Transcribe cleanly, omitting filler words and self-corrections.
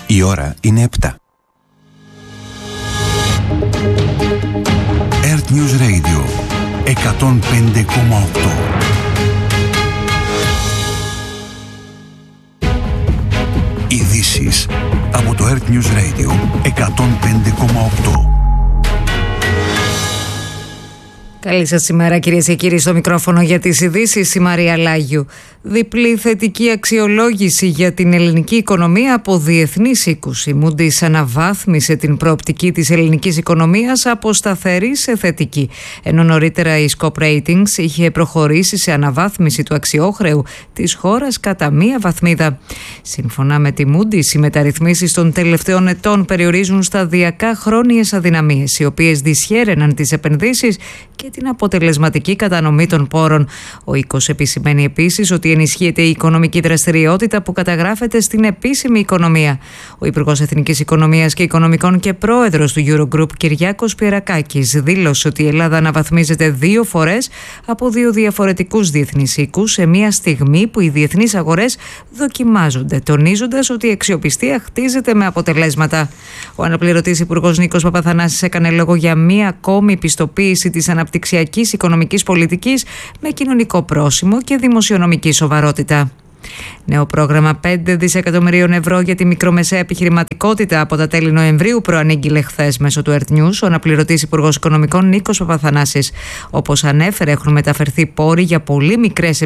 Η ώρα είναι 7. Earth News Radio 105,8. Ειδήσεις από το Earth News Radio 105,8. Καλή σας ημέρα κυρίες και κύριοι, στο μικρόφωνο για τις ειδήσεις η Μαρία Λάγιου. Διπλή θετική αξιολόγηση για την ελληνική οικονομία από διεθνείς οίκους. Η Moody's αναβάθμισε την προοπτική της ελληνικής οικονομίας από σταθερή σε θετική. Ενώ νωρίτερα η Scope Ratings είχε προχωρήσει σε αναβάθμιση του αξιόχρεου της χώρας κατά μία βαθμίδα. Σύμφωνα με τη Moody's, οι μεταρρυθμίσεις των τελευταίων ετών περιορίζουν σταδιακά χρόνιες αδυναμίες, οι οποίες δυσχέραιναν τις επενδύσεις και την αποτελεσματική κατανομή των πόρων. Ο οίκος επισημαίνει επίσης ότι ενισχύεται η οικονομική δραστηριότητα που καταγράφεται στην επίσημη οικονομία. Ο Υπουργός Εθνικής Οικονομίας και Οικονομικών και πρόεδρος του Eurogroup, Κυριάκος Πιερακάκης, δήλωσε ότι η Ελλάδα αναβαθμίζεται 2 φορές από 2 διαφορετικούς διεθνείς οίκους σε μια στιγμή που οι διεθνείς αγορές δοκιμάζονται, τονίζοντας ότι η αξιοπιστία χτίζεται με αποτελέσματα. Ο αναπληρωτής Υπουργός Νίκος Παπαθανάσης έκανε λόγο για μία ακόμη πιστοποίηση της αναπτυξιακής οικονομικής πολιτικής με κοινωνικό πρόσημο και δημοσιονομική σοβαρότητα. Νέο πρόγραμμα 5 δισεκατομμυρίων ευρώ για τη μικρομεσαία επιχειρηματικότητα από τα τέλη Νοεμβρίου προανήγγειλε χθες μέσω του Earth News ο αναπληρωτής Υπουργός Οικονομικών Νίκος Παπαθανάσης. Όπως ανέφερε, έχουν μεταφερθεί πόροι για πολύ μικρές